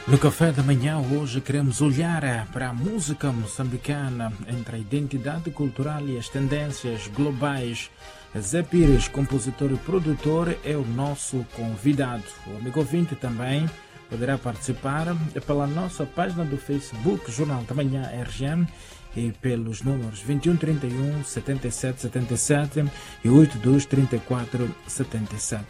No café da manhã hoje queremos olhar para a música moçambicana entre a identidade cultural e as tendências globais. Zé Pires, compositor e produtor, é o nosso convidado. O amigo ouvinte também poderá participar pela nossa página do Facebook, Jornal da Manhã RGM, e pelos números 2131 77 77 e 82 34 77.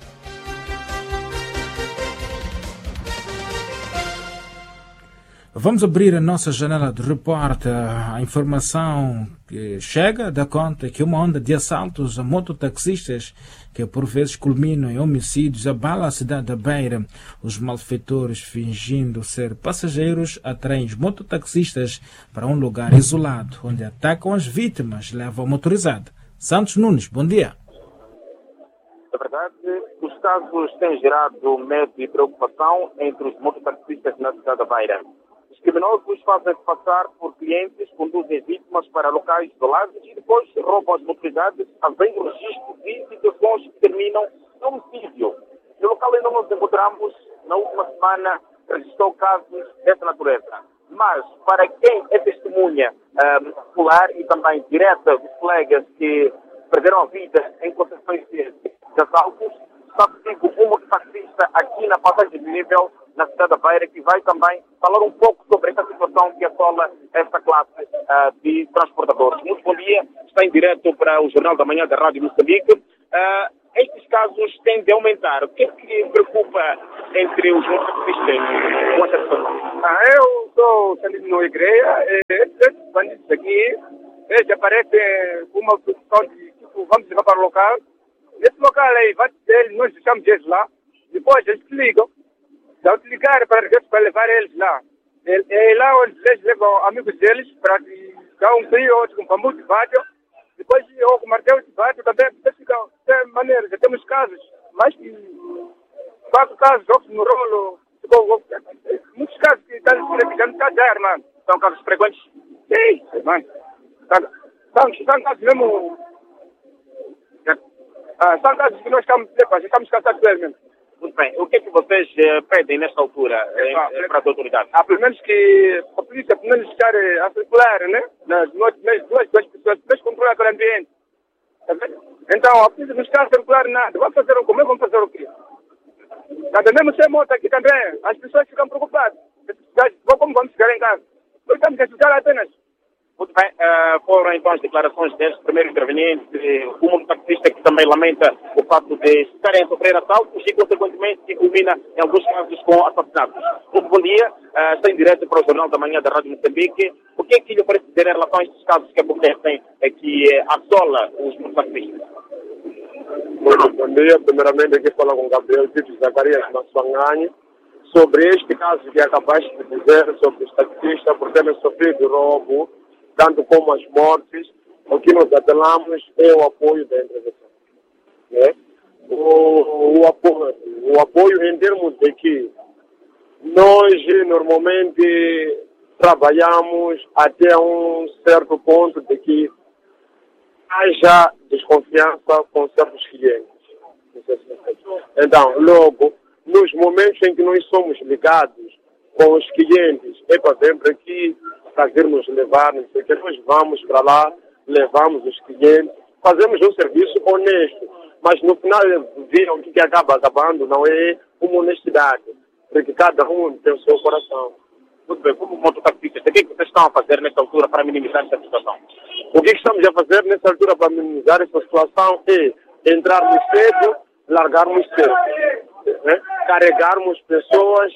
Vamos abrir a nossa janela de repórter. A informação que chega dá conta que uma onda de assaltos a mototaxistas, que por vezes culminam em homicídios, abala a cidade da Beira. Os malfeitores, fingindo ser passageiros, atraem os mototaxistas para um lugar isolado, onde atacam as vítimas e levam a motorizada. Santos Nunes, bom dia. Na verdade, os casos têm gerado medo e preocupação entre os mototaxistas na cidade da Beira. Os criminosos fazem-se passar por clientes, conduzem vítimas para locais isolados e depois roubam as motorizadas, havendo registro de situações que terminam em homicídio. No local onde nos encontramos, na última semana, registrou casos dessa natureza. Mas, para quem é testemunha popular e também direta dos colegas que perderam a vida em consequência de assaltos, está comigo um mototaxista aqui na passagem de nível na cidade da Beira, que vai também falar um pouco sobre esta situação que assola esta classe de transportadores. Muito bom dia, está em direto para o Jornal da Manhã da Rádio Moçambique. Estes casos tendem a aumentar. O que é que preocupa entre os mototaxistas com esta situação? Eu sou Sandino no Igreja, esses bandidos aqui, eles aparecem com uma posição de tipo, vamos levar para o local. Nesse local aí, nós deixamos eles lá, depois eles se ligam. Se eu ligar para levar eles lá, é lá onde eles levam amigos deles para dar um frio, outro com bambu de vádio, depois ou com martelo de vádio também, ficam de maneira, já temos casos, mais de 4 casos, outros no rolo, muitos casos que já não está a dar, mano. São casos frequentes? Sim, mano. São casos mesmo. São casos que nós estamos cansados deles mesmo. Muito bem. O que é que vocês pedem nesta altura para as autoridades? Pelo menos que a polícia pelo menos estar a circular, né? Duas pessoas, depois controlar aquele ambiente. Tá vendo? Então, a polícia não está a circular nada. Vamos fazer o quê? Vamos fazer o quê? Tá mesmo sem moto aqui também, as pessoas ficam preocupadas. Como vamos ficar em casa? Nós estamos a ficar apenas. Muito bem, foram então as declarações deste primeiro interveniente, um mototaxista que também lamenta o facto de estarem a sofrer assaltos e, consequentemente, que culmina em alguns casos com assassinatos. Muito bom dia, está em direto para o Jornal da Manhã da Rádio Moçambique. O que é que lhe parece dizer em relação a estes casos que acontecem, que assola os mototaxistas? Bom dia, primeiramente aqui fala com Gabriel Tito Zacarias Massuangani sobre este caso que acabaste de dizer sobre os taxistas por terem sofrido roubo, tanto como as mortes. O que nós apelamos é o apoio da intervenção. Né? O apoio em termos de que nós normalmente trabalhamos até um certo ponto de que haja desconfiança com certos clientes. Então, logo, nos momentos em que nós somos ligados com os clientes, é para sempre aqui para vir nos levar, não sei o que, nós vamos para lá, levamos os clientes, fazemos um serviço honesto, mas no final viram o que acaba acabando não é uma honestidade, porque cada um tem o seu coração. Muito bem, como mototaxistas, o que é que vocês estão a fazer nesta altura para minimizar esta situação? O que estamos a fazer nessa altura para minimizar esta situação é entrarmos cedo, largarmos cedo, né? Carregarmos pessoas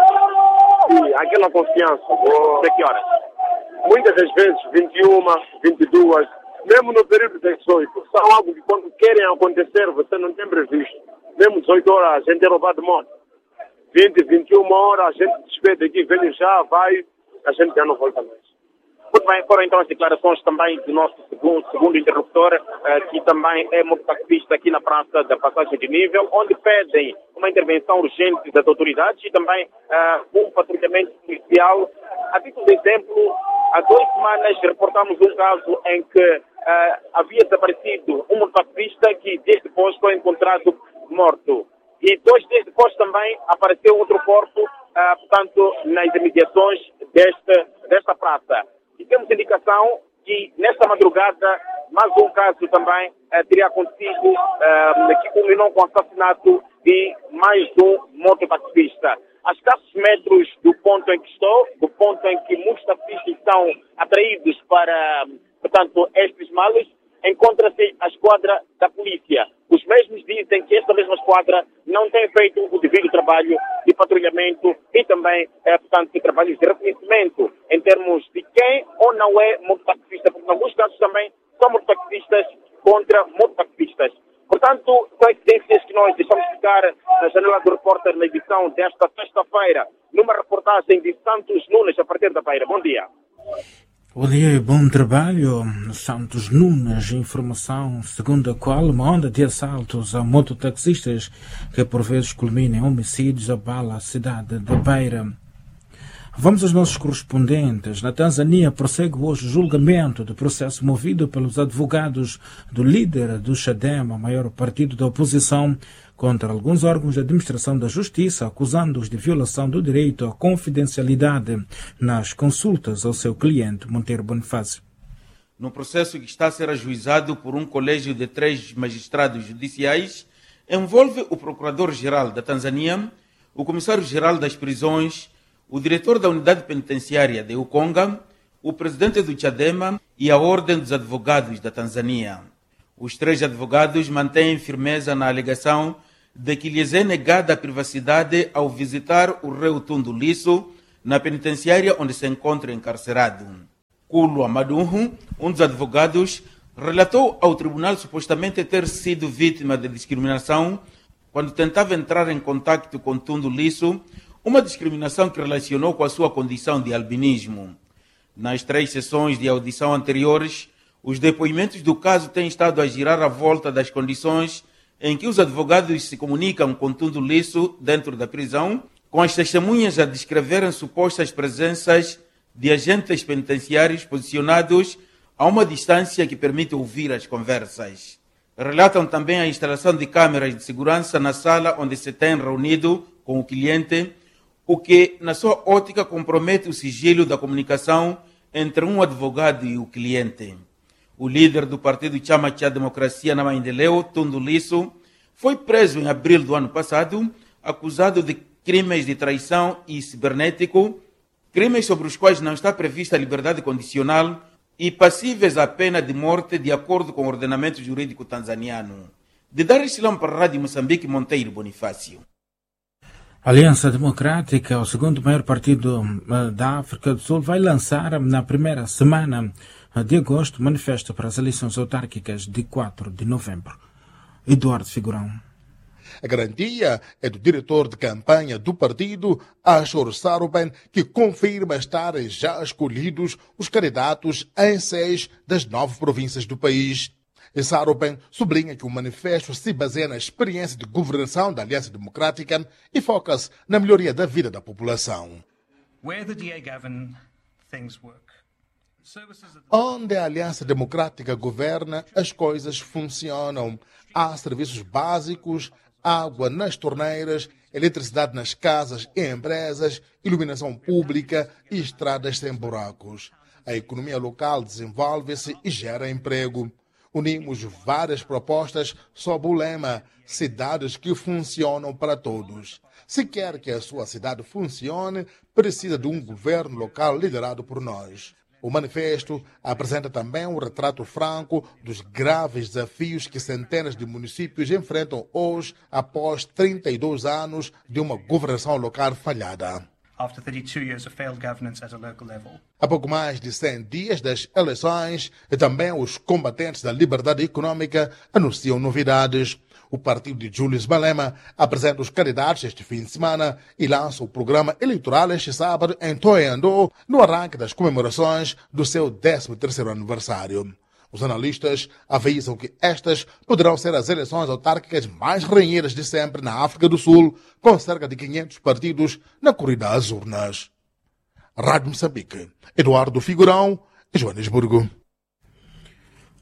e aquela confiança. De que horas? Muitas das vezes 21, 22, mesmo no período de 18, são algo que quando querem acontecer você não tem previsto. Mesmo 18 horas a gente é roubado de moto. 20, 21 horas a gente despede aqui, vem já, vai, a gente já não volta mais. Muito bem, foram então as declarações também do nosso segundo interlocutor, que também é mototaxista aqui na praça da passagem de nível, onde pedem uma intervenção urgente das autoridades e também um patrulhamento policial. A título de exemplo, há 2 semanas reportamos um caso em que havia desaparecido um mototaxista que dias depois foi encontrado morto. E 2 dias depois também apareceu outro corpo portanto, nas imediações desta praça. E temos indicação que nesta madrugada mais um caso também teria acontecido, que culminou com o assassinato de mais um mototaxista. A escassos metros do ponto em que estou, do ponto em que muitos taxistas são atraídos para, portanto, estes males, encontra-se a esquadra da polícia. Os mesmos dizem que esta mesma esquadra não tem feito o devido trabalho de patrulhamento e também, portanto, de trabalhos de reconhecimento em termos de quem ou não é mototaxista, porque em alguns casos também são mototaxistas contra mototaxistas. Portanto, são evidências que nós deixamos ficar na janela do repórter na edição desta sexta-feira, numa reportagem de Santos Nunes, a partir da Beira. Bom dia. Bom dia e bom trabalho. Santos Nunes, informação segundo a qual uma onda de assaltos a mototaxistas que por vezes culmina em homicídios abala a cidade da Beira. Vamos aos nossos correspondentes. Na Tanzânia prossegue hoje o julgamento do processo movido pelos advogados do líder do Chadema, maior partido da oposição, contra alguns órgãos de administração da justiça, acusando-os de violação do direito à confidencialidade nas consultas ao seu cliente, Monteiro Bonifácio. No processo que está a ser ajuizado por um colégio de 3 magistrados judiciais, envolve o Procurador-Geral da Tanzânia, o Comissário-Geral das Prisões, o diretor da unidade penitenciária de Ukonga, o presidente do Chadema e a Ordem dos Advogados da Tanzânia. Os 3 advogados mantêm firmeza na alegação de que lhes é negada a privacidade ao visitar o réu Tundu Lissu na penitenciária onde se encontra encarcerado. Kulo Amadunhu, um dos advogados, relatou ao tribunal supostamente ter sido vítima de discriminação quando tentava entrar em contato com Tundu Lissu, uma discriminação que relacionou com a sua condição de albinismo. Nas 3 sessões de audição anteriores, os depoimentos do caso têm estado a girar à volta das condições em que os advogados se comunicam com Tundu Lissu dentro da prisão, com as testemunhas a descreverem supostas presenças de agentes penitenciários posicionados a uma distância que permite ouvir as conversas. Relatam também a instalação de câmeras de segurança na sala onde se tem reunido com o cliente, o que, na sua ótica, compromete o sigilo da comunicação entre um advogado e o cliente. O líder do partido Chama cha Democracia na Maendeleo, Tundu Lissu, foi preso em abril do ano passado, acusado de crimes de traição e cibernético, crimes sobre os quais não está prevista a liberdade condicional e passíveis à pena de morte de acordo com o ordenamento jurídico tanzaniano. De Dar es Salaam para a Rádio Moçambique, Monteiro Bonifácio. A Aliança Democrática, o segundo maior partido da África do Sul, vai lançar na primeira semana de agosto manifesto para as eleições autárquicas de 4 de novembro. Eduardo Figurão. A garantia é do diretor de campanha do partido, Ashur Saruben, que confirma estarem já escolhidos os candidatos em 6 das 9 províncias do país. Saruben sublinha que o manifesto se baseia na experiência de governação da Aliança Democrática e foca-se na melhoria da vida da população. Onde a Aliança Democrática governa, as coisas funcionam. Há serviços básicos, água nas torneiras, eletricidade nas casas e empresas, iluminação pública e estradas sem buracos. A economia local desenvolve-se e gera emprego. Unimos várias propostas sob o lema Cidades que funcionam para todos. Se quer que a sua cidade funcione, precisa de um governo local liderado por nós. O manifesto apresenta também um retrato franco dos graves desafios que centenas de municípios enfrentam hoje após 32 anos de uma governação local falhada. After 32 years of failed governance at a local level. Há pouco mais de 100 dias das eleições, e também os combatentes da liberdade econômica anunciam novidades. O partido de Julius Malema apresenta os candidatos este fim de semana e lança o programa eleitoral este sábado em Thohoyandou, no arranque das comemorações do seu 13º aniversário. Os analistas avisam que estas poderão ser as eleições autárquicas mais renhidas de sempre na África do Sul, com cerca de 500 partidos na corrida às urnas. Rádio Moçambique, Eduardo Figurão, Joanesburgo.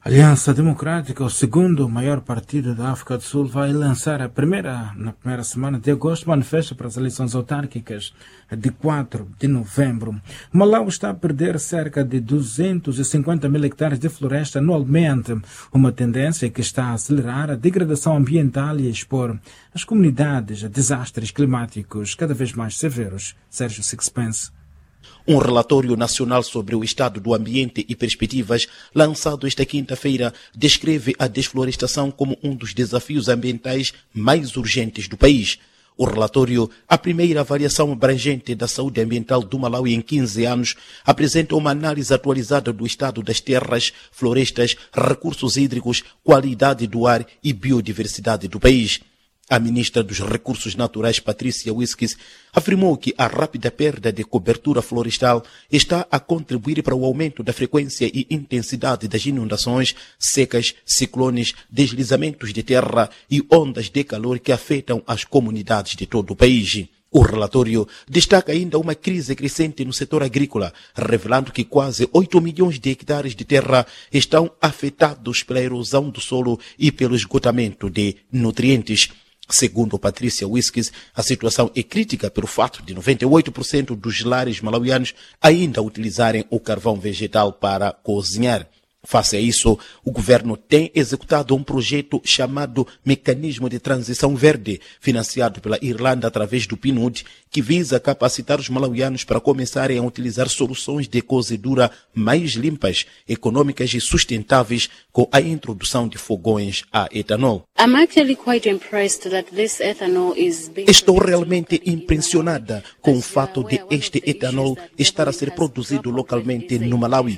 Aliança Democrática, o segundo maior partido da África do Sul, vai lançar na primeira semana de agosto, manifesto para as eleições autárquicas de 4 de novembro. Malawi está a perder cerca de 250 mil hectares de floresta anualmente, uma tendência que está a acelerar a degradação ambiental e a expor as comunidades a desastres climáticos cada vez mais severos. Sérgio Sixpence. Um relatório nacional sobre o estado do ambiente e perspectivas, lançado esta quinta-feira, descreve a desflorestação como um dos desafios ambientais mais urgentes do país. O relatório, a primeira avaliação abrangente da saúde ambiental do Malawi em 15 anos, apresenta uma análise atualizada do estado das terras, florestas, recursos hídricos, qualidade do ar e biodiversidade do país. A ministra dos Recursos Naturais, Patrícia Whiskys, afirmou que a rápida perda de cobertura florestal está a contribuir para o aumento da frequência e intensidade das inundações, secas, ciclones, deslizamentos de terra e ondas de calor que afetam as comunidades de todo o país. O relatório destaca ainda uma crise crescente no setor agrícola, revelando que quase 8 milhões de hectares de terra estão afetados pela erosão do solo e pelo esgotamento de nutrientes. Segundo Patrícia Whiskys, a situação é crítica pelo fato de 98% dos lares malauianos ainda utilizarem o carvão vegetal para cozinhar. Face a isso, o governo tem executado um projeto chamado Mecanismo de Transição Verde, financiado pela Irlanda através do PNUD, que visa capacitar os malauianos para começarem a utilizar soluções de cozedura mais limpas, econômicas e sustentáveis com a introdução de fogões a etanol. Estou realmente impressionada com o fato de este etanol estar a ser produzido localmente no Malawi.